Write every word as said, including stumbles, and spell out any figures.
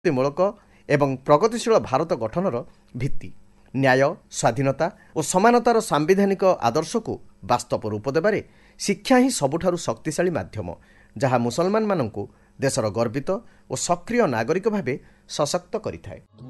ମୂଳକ ଏବଂ ପ୍ରଗତିଶୀଳ ଭାରତ ଗଠନର ଭିତ୍ତି। ନ୍ୟାୟ, ସ୍ୱାଧୀନତା ଓ ସମାନତାର ସାମ୍ବିଧାନିକ ଆଦର୍ଶକୁ ବାସ୍ତବ ରୂପ ଦେବାରେ ଶିକ୍ଷା ହିଁ ସବୁଠାରୁ ଶକ୍ତିଶାଳୀ ମାଧ୍ୟମ, ଯାହା ମୁସଲମାନମାନଙ୍କୁ ଦେଶର ଗର୍ବିତ ଓ ସକ୍ରିୟ ନାଗରିକ ଭାବେ ସଶକ୍ତ କରିଥାଏ।